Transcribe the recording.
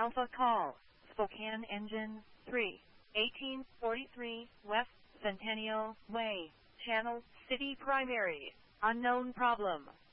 Alpha Call, Spokane Engine 3, 1843 West Centennial Way, Channel City Primary, unknown problem.